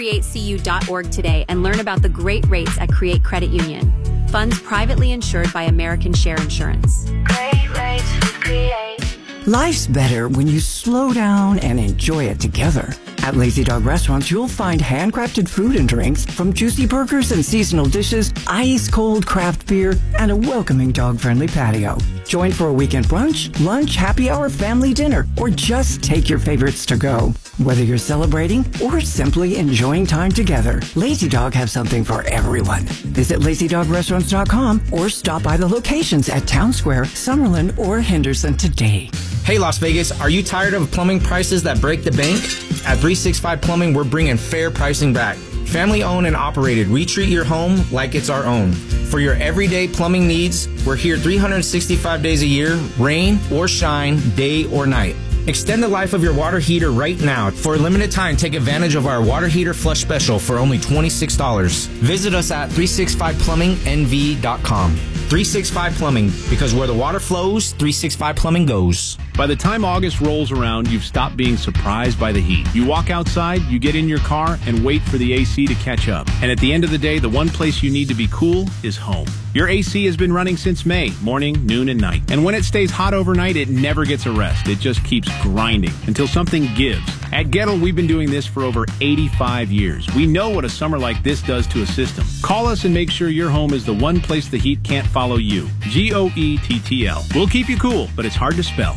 CreateCU.org today and learn about the great rates at Create Credit Union. Funds privately insured by American Share Insurance. Great rates with Create. Life's better when you slow down and enjoy it together. At Lazy Dog Restaurants, you'll find handcrafted food and drinks, from juicy burgers and seasonal dishes, ice-cold craft beer, and a welcoming dog-friendly patio. Join for a weekend brunch, lunch, happy hour, family dinner, or just take your favorites to go. Whether you're celebrating or simply enjoying time together, Lazy Dog has something for everyone. Visit LazyDogRestaurants.com or stop by the locations at Town Square, Summerlin, or Henderson today. Hey, Las Vegas, are you tired of plumbing prices that break the bank? At 365 Plumbing, we're bringing fair pricing back. Family owned and operated, we treat your home like it's our own. For your everyday plumbing needs, we're here 365 days a year, rain or shine, day or night. Extend the life of your water heater right now. For a limited time, take advantage of our water heater flush special for only $26. Visit us at 365plumbingnv.com. 365 Plumbing, because where the water flows, 365 Plumbing goes. By the time August rolls around, you've stopped being surprised by the heat. You walk outside, you get in your car, and wait for the AC to catch up. And at the end of the day, the one place you need to be cool is home. Your AC has been running since May, morning, noon, and night. And when it stays hot overnight, it never gets a rest. It just keeps grinding until something gives. At Gettle, we've been doing this for over 85 years. We know what a summer like this does to a system. Call us and make sure your home is the one place the heat can't follow you. GOETTL. We'll keep you cool, but it's hard to spell.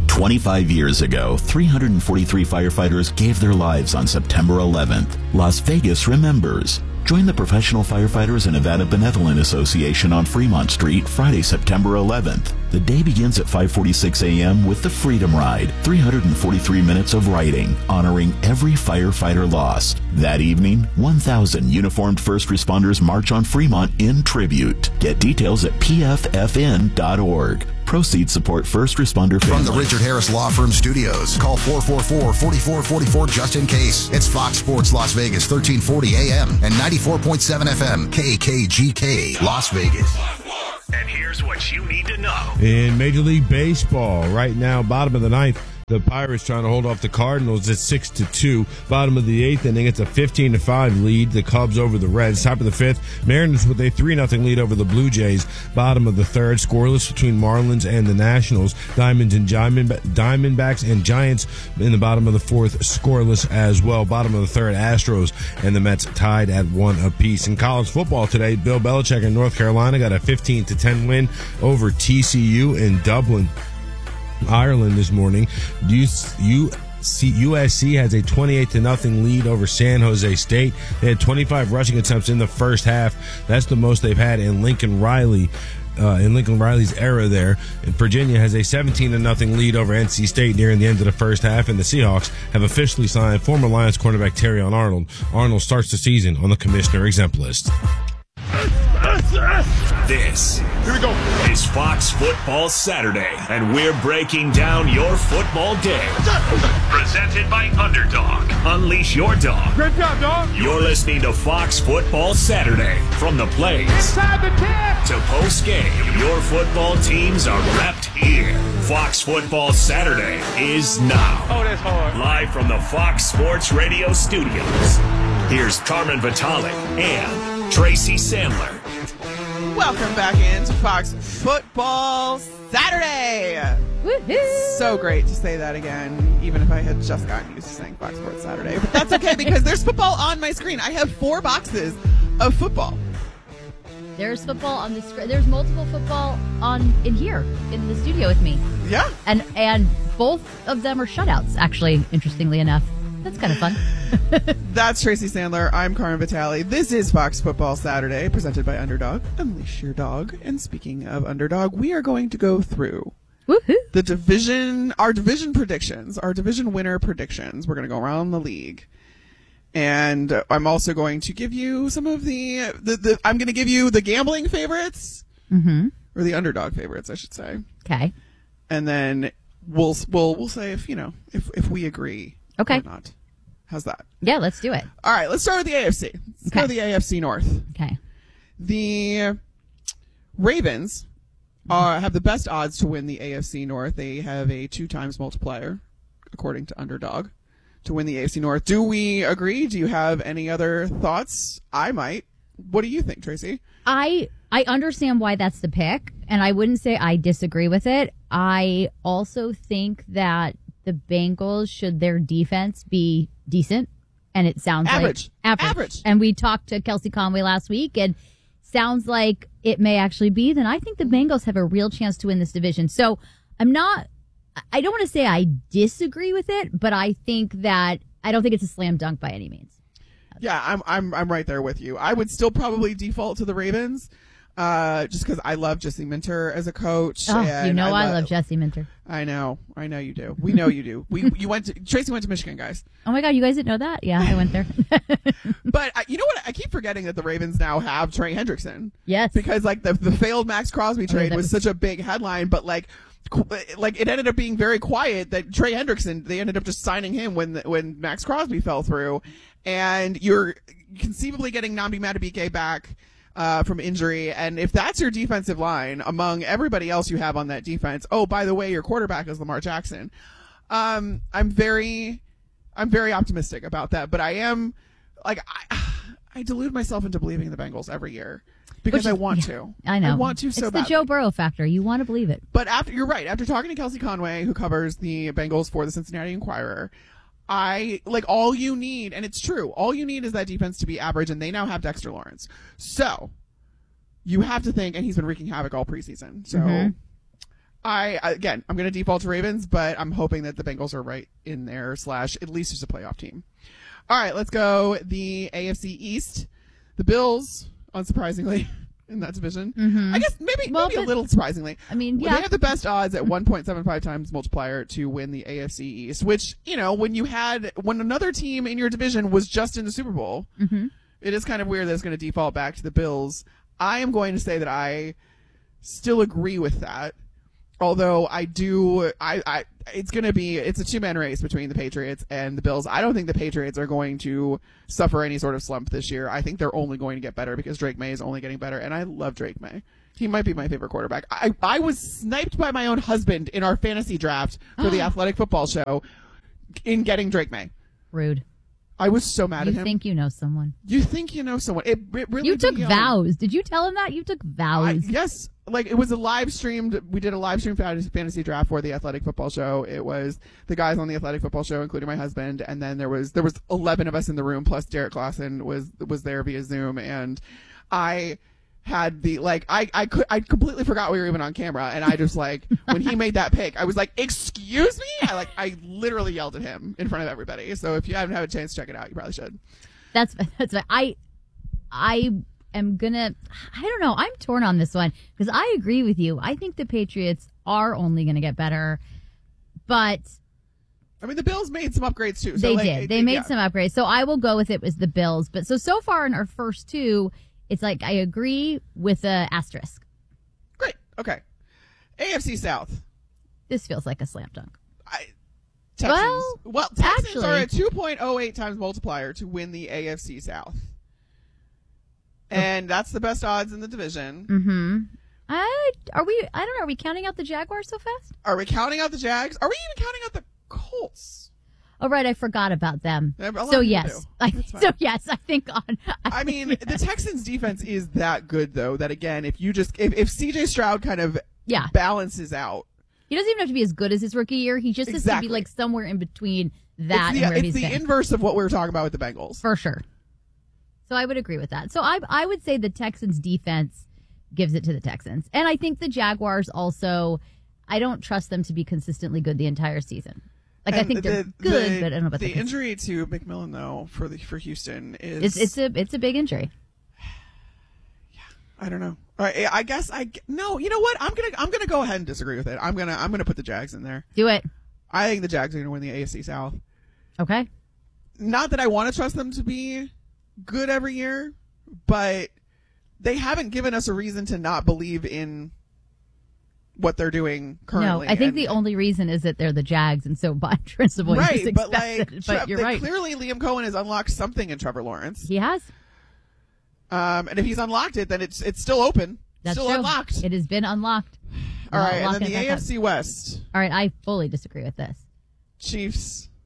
25 years ago, 343 firefighters gave their lives on September 11th. Las Vegas remembers. Join the Professional Firefighters and Nevada Benevolent Association on Fremont Street Friday, September 11th. The day begins at 5:46 a.m. with the Freedom Ride, 343 minutes of riding, honoring every firefighter lost. That evening, 1,000 uniformed first responders march on Fremont in tribute. Get details at pffn.org. Proceeds support first responder families. From the Richard Harris Law Firm Studios, call 444-4444 just in case. It's Fox Sports Las Vegas, 1340 AM and 94.7 FM, KKGK, Las Vegas. And here's what you need to know. In Major League Baseball, right now, bottom of the ninth, the Pirates trying to hold off the Cardinals at 6-2. Bottom of the eighth inning, it's a 15-5 lead. The Cubs over the Reds. Top of the fifth, Mariners with a 3-0 lead over the Blue Jays. Bottom of the third, scoreless between Marlins and the Nationals. Diamondbacks and Giants in the bottom of the fourth, scoreless as well. Bottom of the third, Astros and the Mets tied at 1 apiece. In college football today, Bill Belichick in North Carolina got a 15-10 win over TCU in Dublin, Ireland this morning. USC has a 28-0 lead over San Jose State. They had 25 rushing attempts in the first half. That's the most they've had in Lincoln Riley's era there. And Virginia has a 17-0 lead over NC State nearing the end of the first half, and the Seahawks have officially signed former Lions cornerback Terrion Arnold. Arnold starts the season on the commissioner exempt list. This is Fox Football Saturday, and we're breaking down your football day. Presented by Underdog. Unleash your dog. Great job, dog. You're listening to Fox Football Saturday. From the plays inside the 10 to post game, your football teams are repped here. Fox Football Saturday is now. Oh, that's hard. Live from the Fox Sports Radio studios. Here's Carmen Vitale and Tracy Sandler. Welcome back into Fox Football Saturday. Woo-hoo. So great to say that again, even if I had just gotten used to saying Fox Sports Saturday. But that's okay because there's football on my screen. I have 4 boxes of football. There's football on the screen. There's multiple football in here in the studio with me. Yeah. And both of them are shutouts, actually, interestingly enough. That's kind of fun. That's Tracy Sandler. I'm Carmen Vitale. This is Fox Football Saturday, presented by Underdog. Unleash your dog. And speaking of Underdog, we are going to go through our division predictions, our division winner predictions. We're going to go around the league. And I'm also going to give you some of I'm going to give you the gambling favorites, or the underdog favorites, I should say. Okay. And then we'll say if we agree. Okay. Or not. How's that? Yeah, let's do it. All right, let's start with the AFC. Let's go to the AFC North. Okay. The Ravens have the best odds to win the AFC North. They have a 2 times multiplier, according to Underdog. to win the AFC North. Do we agree? Do you have any other thoughts? I might. What do you think, Tracy? I understand why that's the pick, and I wouldn't say I disagree with it. I also think that the Bengals, should their defense be decent, and it sounds average. like average. And we talked to Kelsey Conway last week, and sounds like it may actually be, then I think the Bengals have a real chance to win this division. So I don't want to say I disagree with it, but I think that I don't think it's a slam dunk by any means. Yeah, I'm right there with you. I would still probably default to the Ravens, just because I love Jesse Minter as a coach. Oh, and I love Jesse Minter. I know you do. We know you do. Tracy went to Michigan, guys. Oh my God, you guys didn't know that? Yeah, I went there. But you know what? I keep forgetting that the Ravens now have Trey Hendrickson. Yes, because like the failed Max Crosby trade was such a big headline, but like it ended up being very quiet that Trey Hendrickson, they ended up just signing him when Max Crosby fell through, and you're conceivably getting Nnamdi Madubuike back from injury, and if that's your defensive line among everybody else you have on that defense, oh, by the way, your quarterback is Lamar Jackson. I'm very optimistic about that, but I am like I delude myself into believing the Bengals every year. Because I want to. I know. I want to so badly. It's the Joe Burrow factor. You want to believe it. But you're right. After talking to Kelsey Conway, who covers the Bengals for the Cincinnati Enquirer, all you need, and it's true, all you need is that defense to be average, and they now have Dexter Lawrence. So you have to think, and he's been wreaking havoc all preseason. So I'm going to default to Ravens, but I'm hoping that the Bengals are right in there / at least just a playoff team. All right, let's go the AFC East. The Bills, unsurprisingly, in that division. I guess maybe a little surprisingly. I mean, they have the best odds at 1.75 times multiplier to win the AFC East, which, when another team in your division was just in the Super Bowl, it is kind of weird that it's going to default back to the Bills. I am going to say that I still agree with that. Although it's a two-man race between the Patriots and the Bills. I don't think the Patriots are going to suffer any sort of slump this year. I think they're only going to get better because Drake May is only getting better, and I love Drake May. He might be my favorite quarterback. I was sniped by my own husband in our fantasy draft for the Athletic Football Show in getting Drake May. Rude. I was so mad at him. You think you know someone. You think you know someone. It really You took vows. Did you tell him that? You took vows. Yes. It was a live streamed. We did a live stream fantasy draft for the Athletic Football Show. It was the guys on the Athletic Football Show, including my husband, and then there was 11 of us in the room, plus Derek Clausen was there via Zoom, and I had I completely forgot we were even on camera, and I just when he made that pick, I was like, "Excuse me!" I literally yelled at him in front of everybody. So if you haven't had a chance to check it out, you probably should. That's I am gonna. I don't know. I'm torn on this one because I agree with you. I think the Patriots are only going to get better, but I mean the Bills made some upgrades too. So they did. They made some upgrades. So I will go with it was the Bills. But so far in our first two, it's I agree with an asterisk. Great. Okay. AFC South. This feels like a slam dunk. Texans. Well, Texans are at 2.08 times multiplier to win the AFC South. And that's the best odds in the division. I don't know. Are we counting out the Jaguars so fast? Are we counting out the Jags? Are we even counting out the Colts? Oh, right. I forgot about them. So yes. I think on. I mean, the Texans defense is that good, though, that again, if CJ Stroud kind of balances out. He doesn't even have to be as good as his rookie year. He just has to be somewhere in between that and where he's been. It's the inverse of what we were talking about with the Bengals. For sure. So I would agree with that. So I would say the Texans defense gives it to the Texans. And I think the Jaguars also, I don't trust them to be consistently good the entire season. I think they're good, but I don't know about the injury to McMillan though for Houston is it's a big injury. Yeah, I don't know. All right, I guess no. You know what? I'm gonna go ahead and disagree with it. I'm gonna put the Jags in there. Do it. I think the Jags are gonna win the AFC South. Okay. Not that I want to trust them to be good every year, but they haven't given us a reason to not believe in what they're doing currently. No, I think the only reason is that they're the Jags, and so by principle, right? You But but you're right. Clearly, Liam Cohen has unlocked something in Trevor Lawrence. He has. And if he's unlocked it, then it's still open. That's still true. Unlocked. It has been unlocked. All right, and then the AFC West. All right, I fully disagree with this. Chiefs.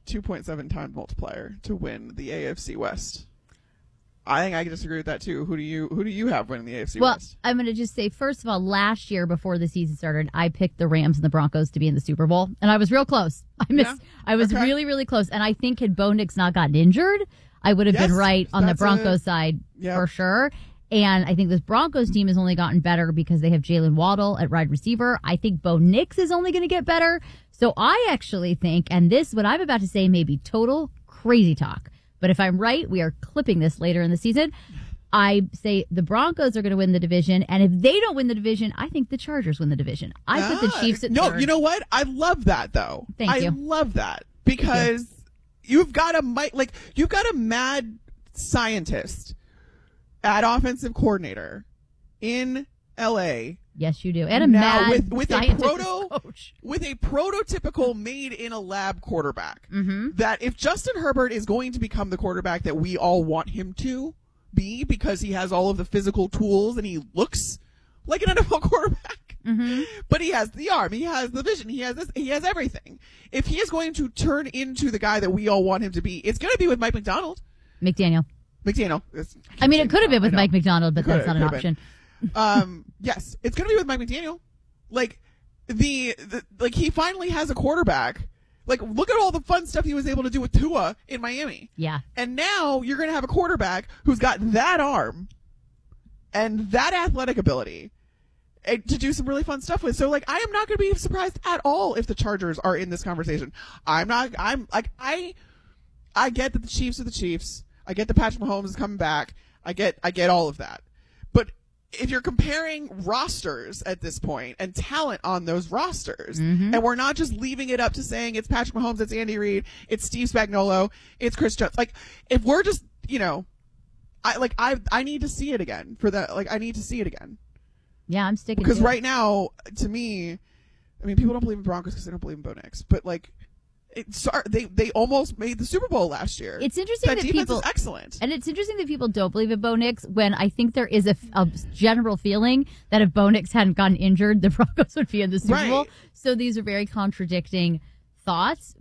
2.7 times multiplier to win the AFC West. I think I can disagree with that too. Who do you have winning the AFC West? I'm going to just say, first of all, last year before the season started, I picked the Rams and the Broncos to be in the Super Bowl, and I was real close. I was really, really close, and I think had Bo Nix not gotten injured, I would have been right on the Broncos side for sure. And I think this Broncos team has only gotten better because they have Jalen Waddle at wide receiver. I think Bo Nix is only going to get better. So I actually think, and this, what I'm about to say may be total crazy talk, but if I'm right, we are clipping this later in the season. I say the Broncos are going to win the division, and if they don't win the division, I think the Chargers win the division. I put the Chiefs at third. No, you know what? I love that though. Thank you. I love that because you've got a mad scientist at offensive coordinator in LA. Yes, you do. And a mad with a prototypical made in a lab quarterback. Mm-hmm. That if Justin Herbert is going to become the quarterback that we all want him to be because he has all of the physical tools and he looks like an NFL quarterback. Mm-hmm. But he has the arm, he has the vision, he has this, he has everything. If he is going to turn into the guy that we all want him to be, it's going to be with Mike McDaniel. McDaniel. I mean, it could have been with Mike McDonald, but that's not an option. Yes, it's going to be with Mike McDaniel. Like he finally has a quarterback. Like, look at all the fun stuff he was able to do with Tua in Miami. Yeah. And now you're going to have a quarterback who's got that arm and that athletic ability to do some really fun stuff with. So, like, I am not going to be surprised at all if the Chargers are in this conversation. I get that the Chiefs are the Chiefs. I get that Patrick Mahomes is coming back. I get all of that. But if you're comparing rosters at this point and talent on those rosters, and we're not just leaving it up to saying it's Patrick Mahomes, it's Andy Reid, it's Steve Spagnuolo, it's Chris Jones. Like, if we're just, I need to see it again for that. Like, I need to see it again. Yeah, I'm sticking because to right now, to me, I mean, people don't believe in Broncos because they don't believe in Bo Nix, but like, they almost made the Super Bowl last year. It's interesting that defense people is excellent, and it's interesting that people don't believe in Bo Nix when I think there is a general feeling that if Bo Nix hadn't gotten injured, the Broncos would be in the Super Bowl. So these are very contradicting thoughts.